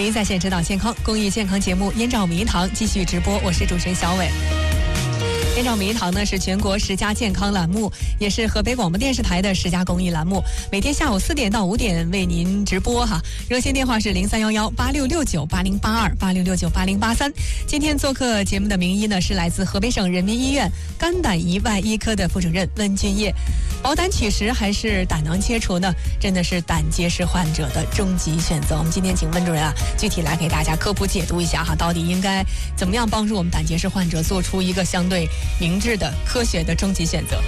1在线指导健康公益健康节目《燕赵迷堂》继续直播，我是主持人小伟。燕赵迷堂呢是全国10佳健康栏目，也是河北广播电视台的10佳公益栏目，每天下午4点到5点为您直播哈。热线电话是03118669808286698083。今天做客节目的名医呢是来自河北省人民医院肝胆胰外医科的副主任温俊业。保胆取食还是胆囊切除呢？真的是胆结石患者的终极选择。我们今天请温主任具体来给大家科普解读一下哈，到底应该怎么样帮助我们胆结石患者做出一个相对明智的科学的终极选择。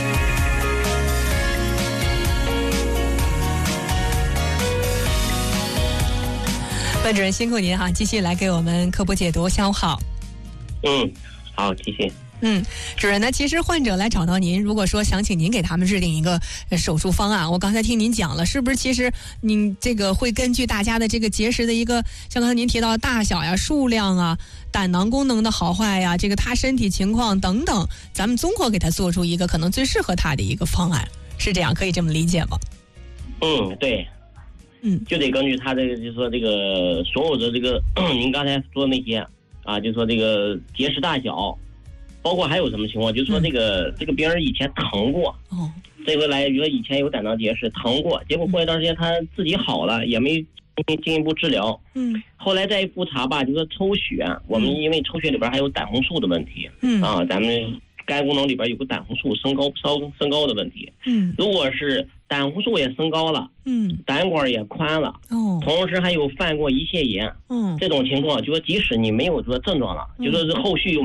温主任辛苦您哈，继续来给我们科普解读。下午好。 好，谢谢。 主任呢，其实患者来找到您，如果说想请您给他们制定一个手术方案，我刚才听您讲了，是不是其实您这个会根据大家的这个结石的一个，像刚才您提到的大小呀、数量啊、胆囊功能的好坏呀，这个他身体情况等等，咱们综合给他做出一个可能最适合他的一个方案，是这样，可以这么理解吗？ 对。就得根据他这个，就是说这个所有的这个您刚才说的那些啊，就是说这个结石大小。包括还有什么情况，就是说这个病人以前疼过，这回来比如说以前有胆囊结石疼过，结果过一段时间他自己好了，也没进一步治疗，后来再一复查吧，就说抽血，我们因为抽血里边还有胆红素的问题，咱们肝功能里边有个胆红素升高的问题，如果是胆红素也升高了，胆管也宽了，同时还有犯过胰腺炎，这种情况就说即使你没有说症状了，就说是后续有